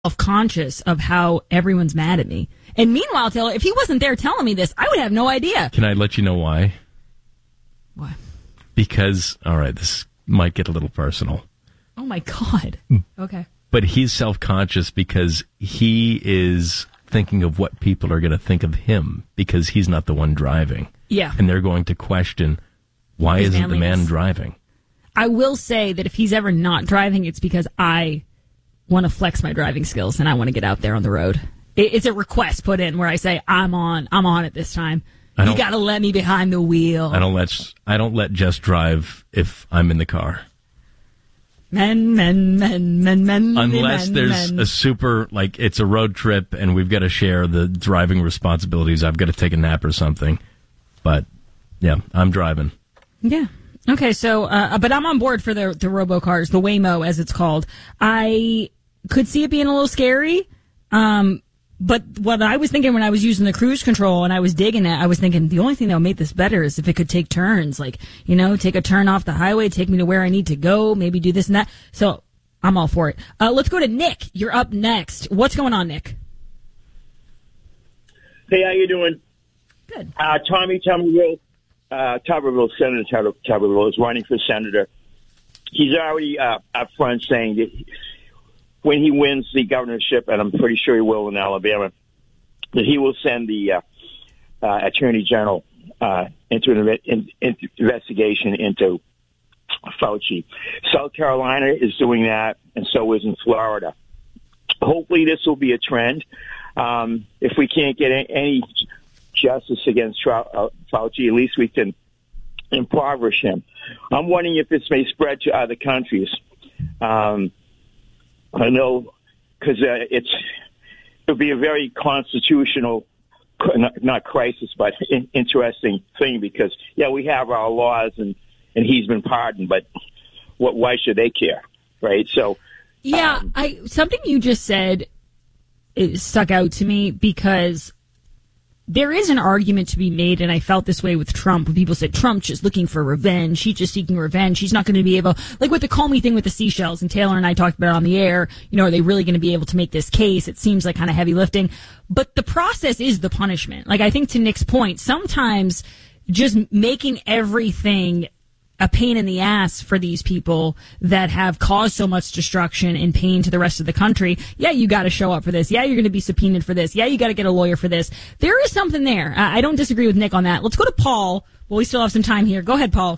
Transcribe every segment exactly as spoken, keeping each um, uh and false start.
self-conscious of how everyone's mad at me. And meanwhile, Taylor, if he wasn't there telling me this, I would have no idea. Can I let you know why? Why? Because, all right, this might get a little personal. Oh, my God. Okay. But he's self-conscious because he is thinking of what people are going to think of him because he's not the one driving. Yeah. And they're going to question, why His isn't the man manliness. driving? I will say that if he's ever not driving, it's because I want to flex my driving skills and I want to get out there on the road. It, it's a request put in where I say, I'm on, I'm on it this time. You got to let me behind the wheel. I don't let I don't let Jess drive if I'm in the car. Men, men, men, men, men. Unless men, there's men. a super, like, it's a road trip and we've got to share the driving responsibilities. I've got to take a nap or something. But, yeah, I'm driving. Yeah. Okay, so, uh, but I'm on board for the, the robocars, the Waymo, as it's called. I could see it being a little scary. Um, but what I was thinking when I was using the cruise control and I was digging it, I was thinking the only thing that would make this better is if it could take turns. Like, you know, take a turn off the highway, take me to where I need to go, maybe do this and that. So I'm all for it. Uh, let's go to Nick. You're up next. What's going on, Nick? Hey, how you doing? Good. Uh, Tommy Tuberville, uh, Tuberville, Senator Tuber- Tuberville is running for senator. He's already uh, up front saying that when he wins the governorship, and I'm pretty sure he will in Alabama, that he will send the uh, uh, attorney general uh, into an in, in investigation into Fauci. South Carolina is doing that, and so is in Florida. Hopefully this will be a trend. Um, if we can't get any justice against uh, Fauci, at least we can impoverish him. I'm wondering if this may spread to other countries. Um, I know because uh, it's it'll be a very constitutional, not, not crisis, but in, interesting thing because yeah, we have our laws and, and he's been pardoned, but what? Why should they care, right? So yeah, um, I something you just said it stuck out to me because there is an argument to be made, and I felt this way with Trump when people said Trump's just looking for revenge. She's just seeking revenge. She's not going to be able, like with the Comey thing with the seashells, and Taylor and I talked about it on the air, you know, are they really going to be able to make this case? It seems like kind of heavy lifting. But the process is the punishment. Like I think to Nick's point, sometimes just making everything a pain in the ass for these people that have caused so much destruction and pain to the rest of the country. Yeah, you got to show up for this. Yeah, you're going to be subpoenaed for this. Yeah, you got to get a lawyer for this. There is something there. I, I don't disagree with Nick on that. Let's go to Paul. Well, we still have some time here. Go ahead, Paul.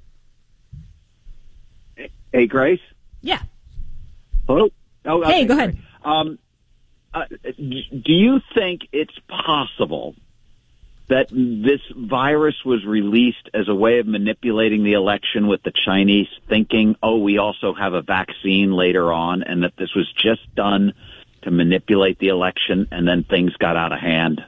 Hey, Grace. Yeah. Hello. Oh, hey, okay, go ahead. Um, uh, do you think it's possible that this virus was released as a way of manipulating the election with the Chinese thinking, oh, we also have a vaccine later on, and that this was just done to manipulate the election and then things got out of hand?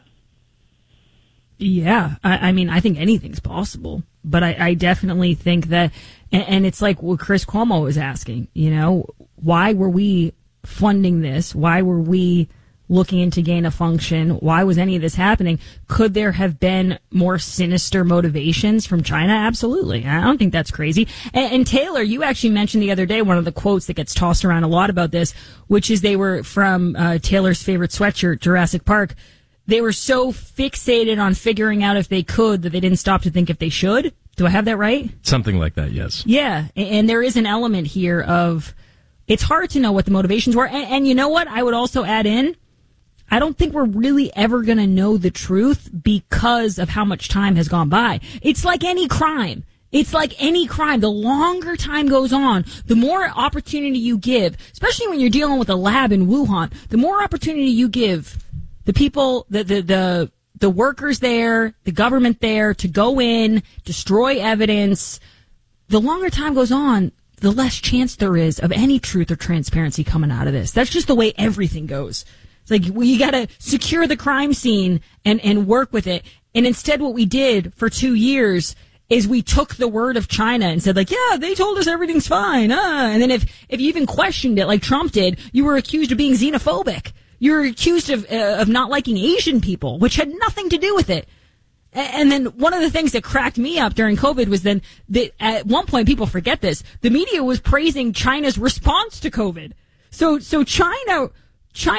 Yeah. I, I mean, I think anything's possible, but I, I definitely think that, and, and it's like what Chris Cuomo was asking, you know, why were we funding this? Why were we looking into gain of function? Why was any of this happening? Could there have been more sinister motivations from China? Absolutely. I don't think that's crazy. And, and Taylor, you actually mentioned the other day one of the quotes that gets tossed around a lot about this, which is they were from uh, Taylor's favorite sweatshirt, Jurassic Park. They were so fixated on figuring out if they could that they didn't stop to think if they should. Do I have that right? Something like that, yes. Yeah. And, and there is an element here of it's hard to know what the motivations were. And, and you know what? I would also add in, I don't think we're really ever going to know the truth because of how much time has gone by. It's like any crime. It's like any crime. The longer time goes on, the more opportunity you give, especially when you're dealing with a lab in Wuhan, the more opportunity you give the people, the, the, the, the workers there, the government there to go in, destroy evidence. The longer time goes on, the less chance there is of any truth or transparency coming out of this. That's just the way everything goes. It's like, well, you got to secure the crime scene and, and work with it. And instead what we did for two years is we took the word of China and said, like, yeah, they told us everything's fine. Uh. And then if, if you even questioned it like Trump did, you were accused of being xenophobic. You were accused of, uh, of not liking Asian people, which had nothing to do with it. And then one of the things that cracked me up during COVID was then that at one point, people forget this, the media was praising China's response to COVID. So, so China